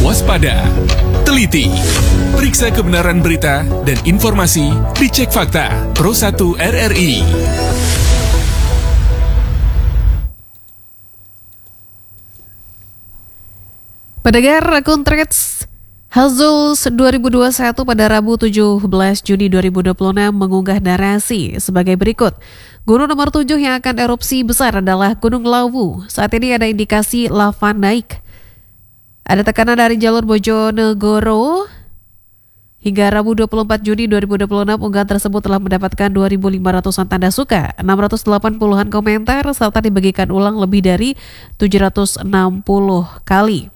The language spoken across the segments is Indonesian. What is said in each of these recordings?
waspada, teliti, periksa kebenaran berita dan informasi, dicek fakta. Pro 1 RRI. Pendengar akun Threads Hazzuls 2021 pada Rabu 17 Juni 2026 mengunggah narasi sebagai berikut. Gunung nomor 7 yang akan erupsi besar adalah Gunung Lawu. Saat ini ada indikasi lava naik. Ada tekanan dari jalur Bojonegoro. Hingga Rabu 24 Juni 2026, unggahan tersebut telah mendapatkan 2.500-an tanda suka, 680-an komentar, serta dibagikan ulang lebih dari 760 kali.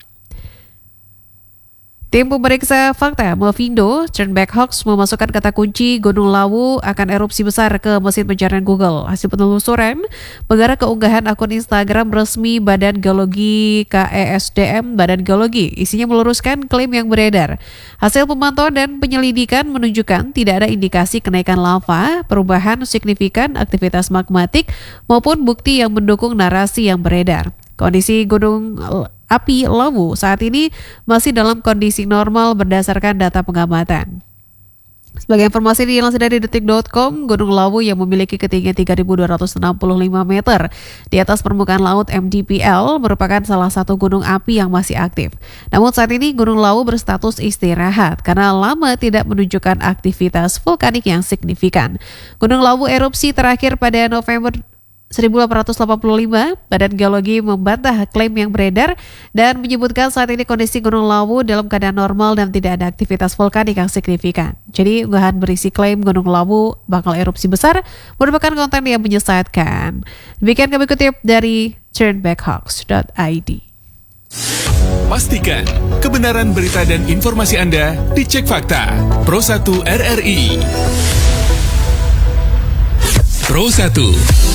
Tim pemeriksa fakta Movindo Turnback Hoax memasukkan kata kunci Gunung Lawu akan erupsi besar ke mesin pencarian Google. Hasil penelusuran mengarah ke unggahan akun Instagram resmi Badan Geologi KESDM Badan Geologi. Isinya meluruskan klaim yang beredar. Hasil pemantauan dan penyelidikan menunjukkan tidak ada indikasi kenaikan lava, perubahan signifikan aktivitas magmatik, maupun bukti yang mendukung narasi yang beredar. Kondisi Gunung Api Lawu saat ini masih dalam kondisi normal berdasarkan data pengamatan. Sebagai informasi dilansir dari detik.com, Gunung Lawu yang memiliki ketinggian 3.265 meter di atas permukaan laut MDPL merupakan salah satu gunung api yang masih aktif. Namun saat ini Gunung Lawu berstatus istirahat karena lama tidak menunjukkan aktivitas vulkanik yang signifikan. Gunung Lawu erupsi terakhir pada November 1885, Badan Geologi membantah klaim yang beredar dan menyebutkan saat ini kondisi Gunung Lawu dalam keadaan normal dan tidak ada aktivitas vulkanik yang signifikan. Jadi unggahan berisi klaim Gunung Lawu bakal erupsi besar merupakan konten yang menyesatkan. Demikian kami kutip dari turnbackhoax.id. Pastikan kebenaran berita dan informasi Anda dicek fakta. Pro 1 RRI. Pro 1